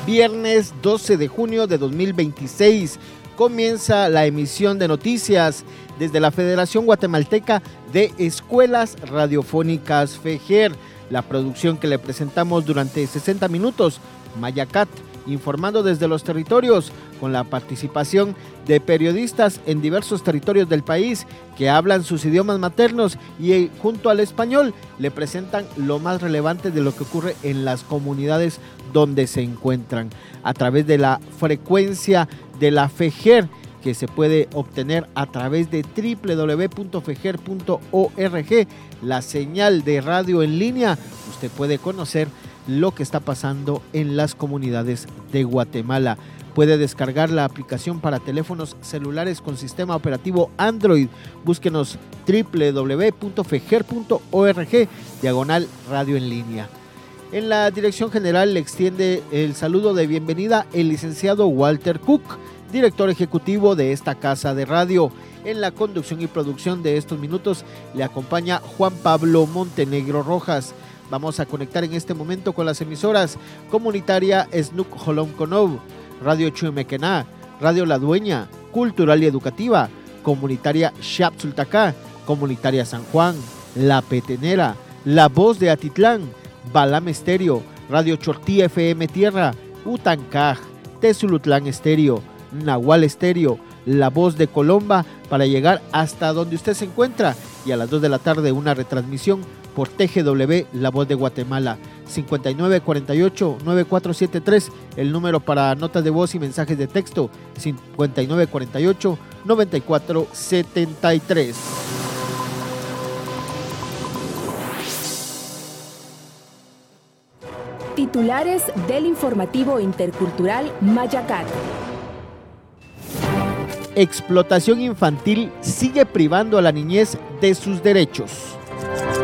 Viernes 12 de junio de 2026 comienza la emisión de noticias desde la Federación Guatemalteca de Escuelas Radiofónicas FEGER. La producción que le presentamos durante 60 minutos, Mayacat, informando desde los territorios, con la participación de periodistas en diversos territorios del país que hablan sus idiomas maternos y junto al español le presentan lo más relevante de lo que ocurre en las comunidades donde se encuentran, a través de la frecuencia de la FEGER, que se puede obtener a través de www.feger.org, la señal de radio en línea. Usted puede conocer lo que está pasando en las comunidades de Guatemala. Puede descargar la aplicación para teléfonos celulares con sistema operativo Android. Búsquenos www.feger.org/radio en línea. En la dirección general le extiende el saludo de bienvenida el licenciado Walter Cook, director ejecutivo de esta casa de radio. En la conducción y producción de estos minutos le acompaña Juan Pablo Montenegro Rojas. Vamos a conectar en este momento con las emisoras comunitaria Esnuk Jolom Konov, Radio Chuemequená, Radio La Dueña, Cultural y Educativa, comunitaria Xapsultacá, comunitaria San Juan, La Petenera, La Voz de Atitlán, Balam Estéreo, Radio Chortí FM Tierra, Utancaj, Tezulutlán Estéreo, Nahual Estéreo, La Voz de Colomba, para llegar hasta donde usted se encuentra, y a las 2 de la tarde una retransmisión por TGW La Voz de Guatemala. 5948-9473, el número para notas de voz y mensajes de texto, 5948-9473. Titulares del informativo intercultural Mayacat. Explotación infantil sigue privando a la niñez de sus derechos.